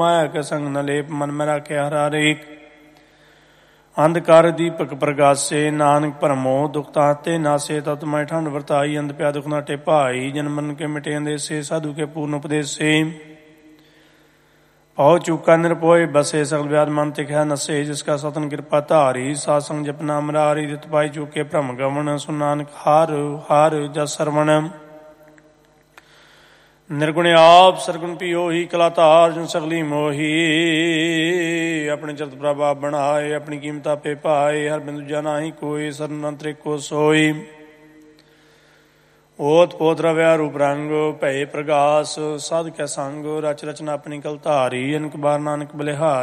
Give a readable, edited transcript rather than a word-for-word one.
ਮਾਇਆ ਕੇ ਸੰਗ ਨ ਲੇਪ ਮਨ ਮੈਂ ਰਾਖਿਆ ਹਰ ਹਰੇਕ। ਅੰਧਕਾਰ ਦੀਪਕ ਪ੍ਰਗਾਸੇ ਨਾਨਕ ਭਰਮੋ ਦੁਖ ਤਾਤੇ ਨਾਸੇ। ਤਤ ਮੈਂ ਠੰਡ ਵਰਤਾਈ ਅੰਧ ਪਿਆ ਦੁਖ ਨਾਟੇ ਭਾਈ। ਜਨ ਮਨ ਕੇ ਮਿਟੇ ਅੰਦੇਸੇ ਸਾਧੂ ਕੇ ਪੂਰਨ ਉਪਦੇਸੇ। ਪਹੁ ਚੂਕਾ ਨਿਰਪੋਏ ਬਸੇ ਸਗਲ ਵਿਆਦ ਮਨ ਤਿਖਿਆ ਨਸੇ। ਜਿਸ ਕਾ ਸਤਨ ਕਿਰਪਾ ਧਾਰੀ ਸਾਧ ਸੰਗ ਜਪਨਾ ਅਮਰਾਰੀ। ਜਿਤ ਪਾਈ ਚੂਕੇ ਭ੍ਰਮ ਗਵਨ ਸੁਨ ਨਾਨਕ ਹਰ ਹਰ ਜਸ ਸਰਵਣ। ਨਿਰਗੁਣ ਆਪ ਸਰਗੁਣ ਪਿਓਹੀ ਕਲਾ ਧਾਰ ਜਨ ਸਗਲੀ ਮੋਹੀ। ਆਪਣੇ ਚਰਤ ਪ੍ਰਭ ਆਪ ਬਣਾਏ ਆਪਣੀ ਕੀਮਤ ਆਪੇ ਪਾਏ। ਹਰ ਬਿੰਦੂ ਜਾ ਨਾਹੀ ਕੋਈ ਸਰਨ ਅੰਤਰ ਏਕੋ ਸੋਈ। ਓਤ ਪੋਤ ਰਵਿਆ ਰੂਪ ਰੰਗ ਭਏ ਪ੍ਰਗਾਸ। ਸਾਧ ਕੈ ਸੰਗ ਰਚ ਰਚਨਾ ਆਪਣੀ ਕਲ ਧਾਰੀ। ਅਨਕ ਬਾਰ ਨਾਨਕ ਬਲਿਹਾਰੀ।